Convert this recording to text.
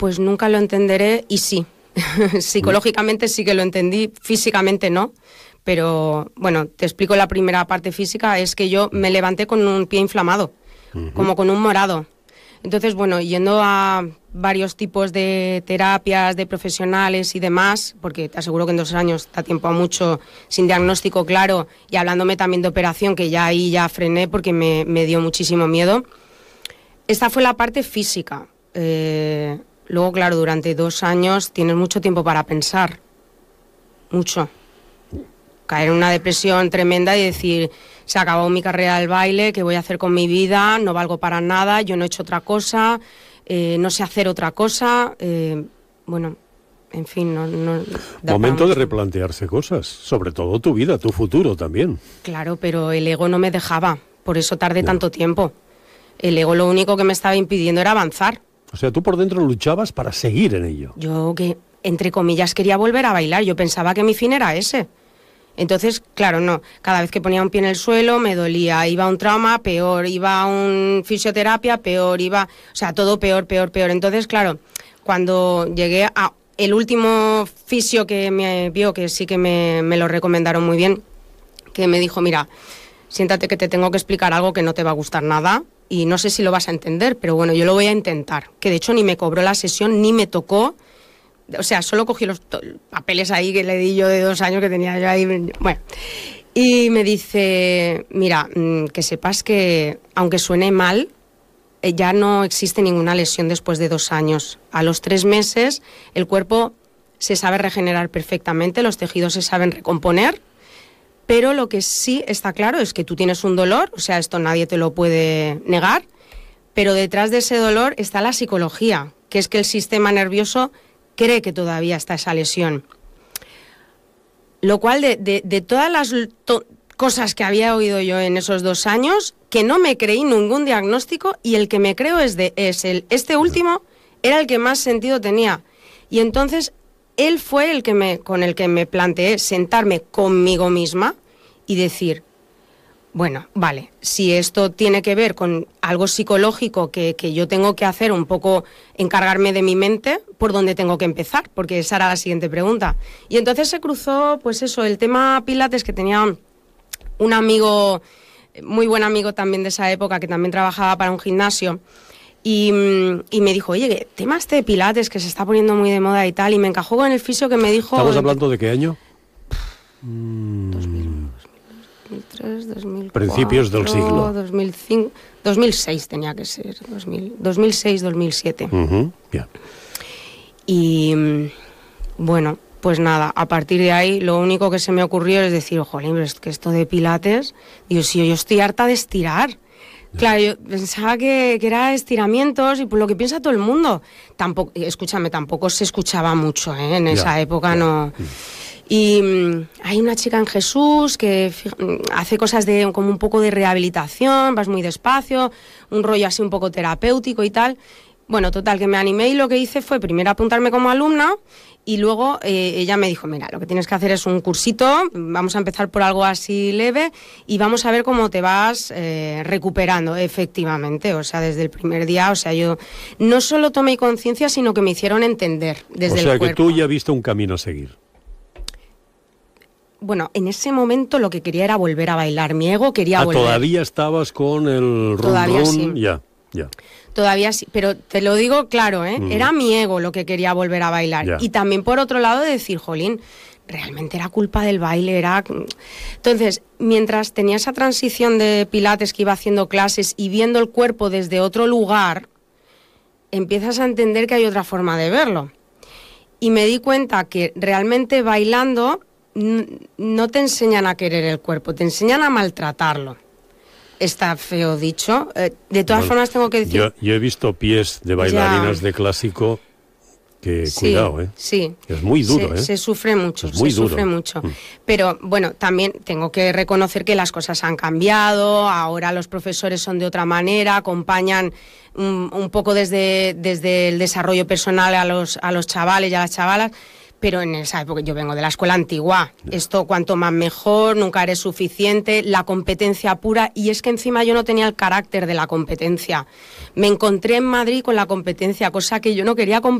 pues nunca lo entenderé y sí, psicológicamente sí que lo entendí, físicamente no, pero bueno, te explico la primera parte física, es que yo me levanté con un pie inflamado, como con un morado. Entonces, bueno, yendo a varios tipos de terapias, de profesionales y demás, porque te aseguro que en 2 años da tiempo a mucho, sin diagnóstico claro, y hablándome también de operación, que ya ahí ya frené porque me dio muchísimo miedo. Esta fue la parte física. Luego, claro, durante 2 años tienes mucho tiempo para pensar. Mucho. Caer en una depresión tremenda y decir, se acabó mi carrera del baile, ¿qué voy a hacer con mi vida? No valgo para nada, yo no he hecho otra cosa, no sé hacer otra cosa. Bueno, en fin, no momento de replantearse cosas, sobre todo tu vida, tu futuro también. Claro, pero el ego no me dejaba, por eso tardé tanto tiempo. El ego lo único que me estaba impidiendo era avanzar. O sea, tú por dentro luchabas para seguir en ello. Yo que, entre comillas, quería volver a bailar, yo pensaba que mi fin era ese. Entonces, claro, no. Cada vez que ponía un pie en el suelo me dolía. Iba a un trauma, peor. Iba a un fisioterapia, peor. O sea, todo peor, peor, peor. Entonces, claro, cuando llegué a el último fisio que me vio, que sí que me lo recomendaron muy bien, que me dijo, mira, siéntate que te tengo que explicar algo que no te va a gustar nada y no sé si lo vas a entender, pero bueno, yo lo voy a intentar. Que de hecho ni me cobró la sesión, ni me tocó. O sea, solo cogí los papeles ahí que le di yo de 2 años que tenía yo ahí. Bueno, y me dice, mira, que sepas que aunque suene mal, ya no existe ninguna lesión después de 2 años. A los 3 meses el cuerpo se sabe regenerar perfectamente, los tejidos se saben recomponer, pero lo que sí está claro es que tú tienes un dolor, o sea, esto nadie te lo puede negar, pero detrás de ese dolor está la psicología, que es que el sistema nervioso cree que todavía está esa lesión. Lo cual, de todas las cosas que había oído yo en esos 2 años, que no me creí ningún diagnóstico y el que me creo este último era el que más sentido tenía. Y entonces, él fue con el que me planteé sentarme conmigo misma y decir, bueno, vale, si esto tiene que ver con algo psicológico que yo tengo que hacer un poco, encargarme de mi mente, ¿por dónde tengo que empezar? Porque esa era la siguiente pregunta. Y entonces se cruzó, pues eso, el tema Pilates, que tenía un amigo, muy buen amigo también de esa época, que también trabajaba para un gimnasio, y me dijo, oye, tema este de Pilates, que se está poniendo muy de moda y tal, y me encajó con el fisio que me dijo... ¿Estamos hablando de qué año? 2003, 2004, principios del siglo. 2005, 2006 tenía que ser, 2006, 2007. Yeah. Y bueno, pues nada, a partir de ahí lo único que se me ocurrió es decir, jolín, pero es que esto de Pilates, digo, si yo estoy harta de estirar. Claro, yo pensaba que era estiramientos y por lo que piensa todo el mundo. Tampoco, escúchame, tampoco se escuchaba mucho, en esa época no... Y hay una chica en Jesús que hace cosas de como un poco de rehabilitación, vas muy despacio, un rollo así un poco terapéutico y tal. Bueno, total, que me animé y lo que hice fue primero apuntarme como alumna y luego ella me dijo, mira, lo que tienes que hacer es un cursito, vamos a empezar por algo así leve y vamos a ver cómo te vas recuperando efectivamente, o sea, desde el primer día, o sea, yo no solo tomé conciencia, sino que me hicieron entender desde el cuerpo. O sea, que tú ya viste un camino a seguir. Bueno, en ese momento lo que quería era volver a bailar. Mi ego quería volver. ¿Todavía estabas con el Todavía sí. Ya. Todavía sí, pero te lo digo claro, era mi ego lo que quería volver a bailar. Ya. Y también por otro lado decir, jolín, realmente era culpa del baile, era... Entonces, mientras tenía esa transición de Pilates que iba haciendo clases y viendo el cuerpo desde otro lugar, empiezas a entender que hay otra forma de verlo. Y me di cuenta que realmente bailando... no te enseñan a querer el cuerpo, te enseñan a maltratarlo. Está feo dicho. De todas formas tengo que decir... Yo he visto pies de bailarinas de clásico que, sí, cuidado, Sí. Es muy duro, Se sufre mucho, sufre mucho. Pero bueno, también tengo que reconocer que las cosas han cambiado, ahora los profesores son de otra manera, acompañan un poco desde el desarrollo personal a los chavales y a las chavalas. Pero en esa época yo vengo de la escuela antigua. Esto cuanto más mejor, nunca eres suficiente, la competencia pura. Y es que encima yo no tenía el carácter de la competencia. Me encontré en Madrid con la competencia, cosa que yo no quería